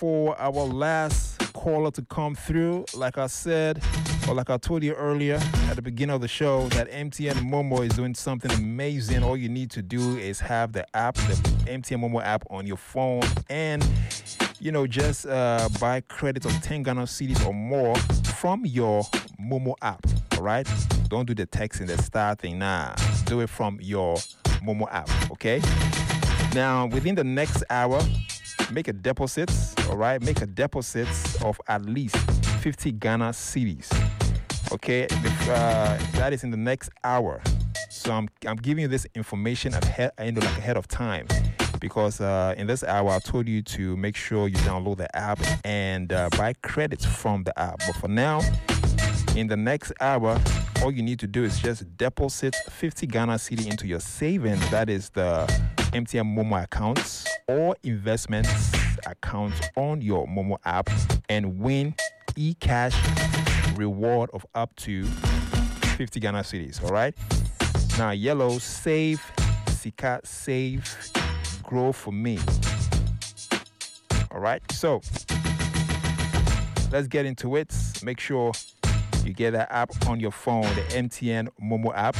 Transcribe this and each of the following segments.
for our last caller to come through. Like I said, or like I told you earlier at the beginning of the show, that MTN Momo is doing something amazing. All you need to do is have the app, the MTN Momo app on your phone, and just buy credits of 10 Ghana cedis or more from your Momo app. All right? Don't do the texting, the star thing. Nah, do it from your Momo app. Okay? Now, within the next hour, make a deposit. All right? Make a deposit of at least 50 Ghana cedis. Okay? That is in the next hour. So I'm giving you this information ahead of time. Because in this hour, I told you to make sure you download the app and buy credits from the app. But for now, in the next hour, all you need to do is just deposit 50 Ghana cedi into your savings. That is the MTN Momo accounts or investments accounts on your Momo app and win eCash reward of up to 50 Ghana cedis. All right? Now, yellow, save, Sika, save, grow for me. All right, so let's get into it. Make sure you get that app on your phone, the MTN Momo app.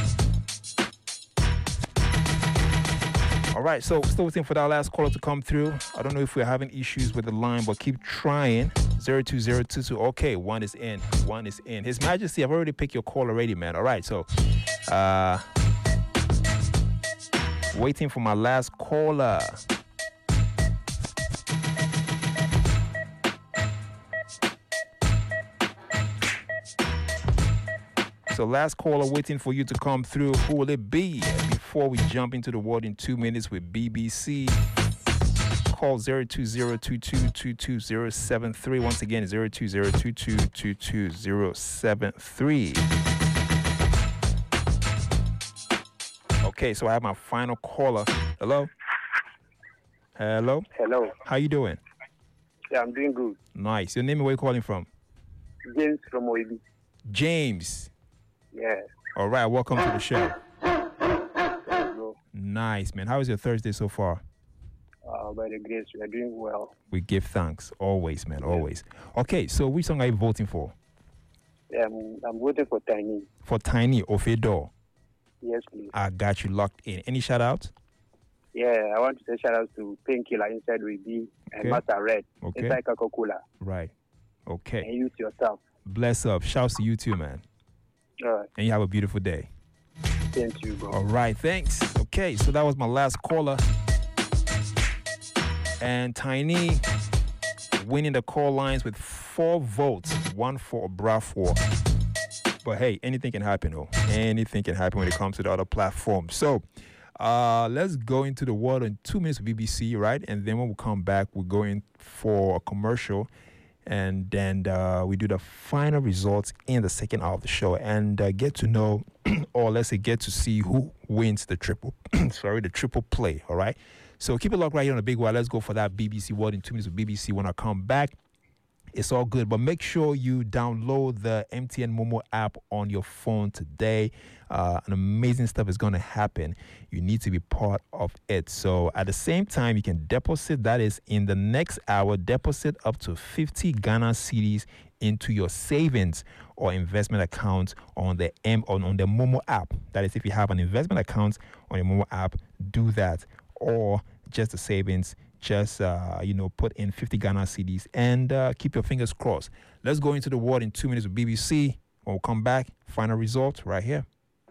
All right, so still waiting for that last caller to come through. I don't know if we're having issues with the line, but keep trying. 02022. Okay, one is in. His Majesty, I've already picked your call already, man. All right, so waiting for my last caller. So last caller waiting for you to come through. Who will it be? Before we jump into the world in 2 minutes with BBC, call 02022222073. Once again, 02022222073. Okay, so I have my final caller. Hello? Hello? Hello. How you doing? Yeah, I'm doing good. Nice. Your name and where you calling from? James from Oibi. James. Yeah. All right, welcome to the show. Bro. Nice, man. How is your Thursday so far? By the grace, we are doing well. We give thanks. Always, man, always. Okay, so which song are you voting for? Yeah, I'm voting for Tiny. For Tiny Ofedo. Yes, please. I got you locked in. Any shout-outs? Yeah, I want to say shout-out to Painkiller Inside Oibi and Master Red inside Coca-Cola. Right. Okay. And you yourself. Bless up. Shouts to you too, man. All right. And you have a beautiful day. Thank you, bro. All right, thanks. Okay, so that was my last caller. And Tiny winning the call lines with 4 votes, 1 for Obrafour. But hey, anything can happen, though. Anything can happen when it comes to the other platforms. So let's go into the world in 2 minutes with BBC, right? And then when we come back, we're going for a commercial. And then we do the final results in the second hour of the show and get to know, or let's say get to see who wins the triple play, all right? So keep it locked right here on the Big Wire. Let's go for that BBC World in 2 minutes with BBC. When I come back, it's all good. But make sure you download the MTN Momo app on your phone today. An amazing stuff is going to happen. You need to be part of it. So at the same time, you can deposit, that is in the next hour, deposit up to 50 Ghana cedis into your savings or investment account on the Momo app. That is, if you have an investment account on your Momo app, do that. Or just the savings, just put in 50 Ghana cedis and keep your fingers crossed. Let's go into the world in 2 minutes with BBC. When we come back, final result right here.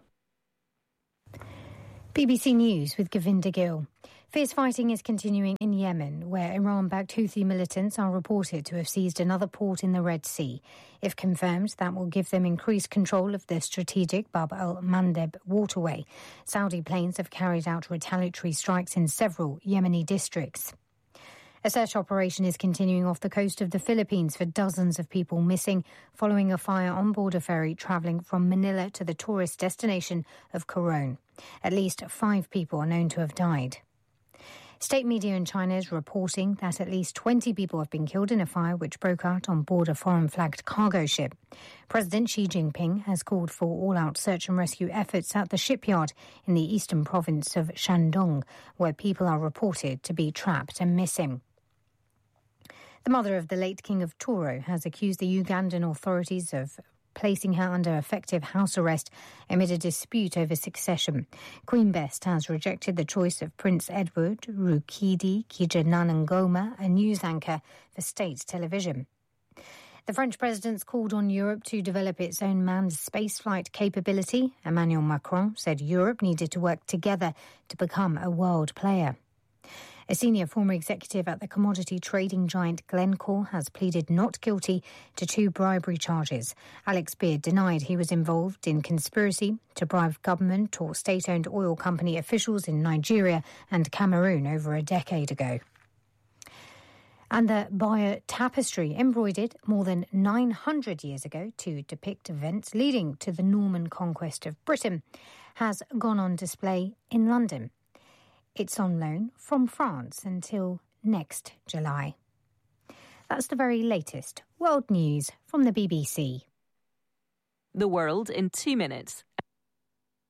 BBC News with Govinda Gill. Fierce fighting is continuing in Yemen, where Iran-backed Houthi militants are reported to have seized another port in the Red Sea. If confirmed, that will give them increased control of the strategic Bab el-Mandeb waterway. Saudi planes have carried out retaliatory strikes in several Yemeni districts. A search operation is continuing off the coast of the Philippines for dozens of people missing following a fire on board a ferry travelling from Manila to the tourist destination of Coron. At least 5 people are known to have died. State media in China is reporting that at least 20 people have been killed in a fire which broke out on board a foreign-flagged cargo ship. President Xi Jinping has called for all-out search and rescue efforts at the shipyard in the eastern province of Shandong, where people are reported to be trapped and missing. The mother of the late King of Toro has accused the Ugandan authorities of placing her under effective house arrest amid a dispute over succession. Queen Best has rejected the choice of Prince Edward Rukidi Kijananangoma, a news anchor for state television. The French president's called on Europe to develop its own manned spaceflight capability. Emmanuel Macron said Europe needed to work together to become a world player. A senior former executive at the commodity trading giant Glencore has pleaded not guilty to 2 bribery charges. Alex Beard denied he was involved in conspiracy to bribe government or state-owned oil company officials in Nigeria and Cameroon over a decade ago. And the Bayeux tapestry, embroidered more than 900 years ago to depict events leading to the Norman conquest of Britain, has gone on display in London. It's on loan from France until next July. That's the very latest world news from the BBC. The world in 2 minutes.